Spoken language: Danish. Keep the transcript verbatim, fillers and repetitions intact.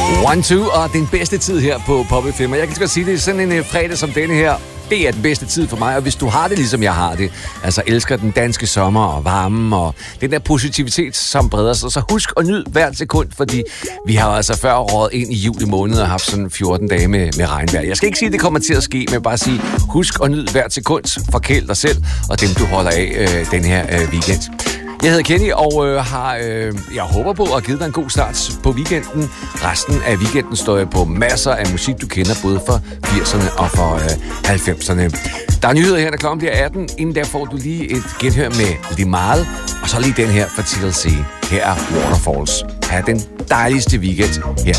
One Two og den bedste tid her på Pop F M. Og jeg kan godt sige, det er sådan en fredag som denne her. Det er den bedste tid for mig, og hvis du har det ligesom jeg har det, altså elsker den danske sommer og varme og den der positivitet, som breder sig, så husk at nyde hvert sekund, fordi vi har altså før rådet ind i juli måned og haft sådan fjorten dage med, med regnvejr. Jeg skal ikke sige, at det kommer til at ske, men bare sige, husk at nyde hvert sekund, forkæl dig selv og dem, du holder af øh, den her øh, weekend. Jeg hedder Kenny, og øh, har, øh, jeg håber på at have givet dig en god start på weekenden. Resten af weekenden står jeg på masser af musik, du kender, både fra firserne og fra øh, halvfemserne. Der er nyheder her, der klokken bliver atten. Inden der får du lige et genhør med Limahl, og så lige den her fra T L C. Her er Waterfalls. Ha' den dejligste weekend her